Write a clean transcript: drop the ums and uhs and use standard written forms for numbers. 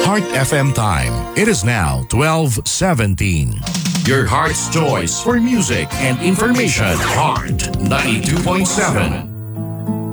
Heart FM time. It is now 12:17. Your heart's choice for music and information. Heart 92.7.